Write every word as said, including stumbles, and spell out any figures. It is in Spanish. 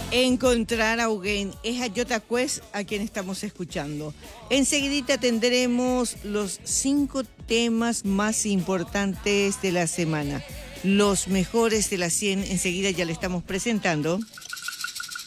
Encontrar a alguien es a Jota Quest a quien estamos escuchando. Enseguidita tendremos los cinco temas más importantes de la semana. Los mejores de las cien, enseguida ya le estamos presentando.